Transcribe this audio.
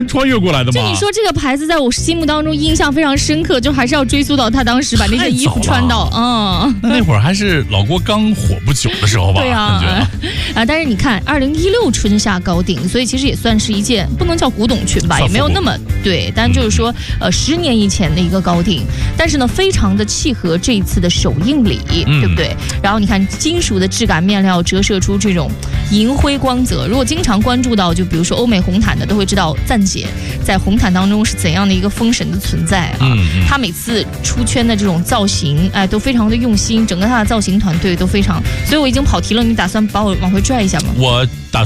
穿越过来的吗？ 就你说这个牌子在我心目当中印象非常深刻，就还是要追溯到他当时把那件衣服穿到， 那会儿还是老郭刚火不久的时候吧？ 对啊，但是你看2016春夏高定，所以其实也算是一件不能叫古董裙吧，也没有那么对，但就是说10年以前的一个高定，但是呢非常的契合这一次的首映礼，对不对？然后你看金属的质感面料折射出这种银灰光泽，如果经常关注到就比如说欧美红毯的都会知道赞姐在红毯当中是怎样的一个封神的存在啊。她每次出圈的这种造型都非常的用心，整个她的造型团队都非常，所以我已经跑题了，你打算把我往回拽一下吗？ 我打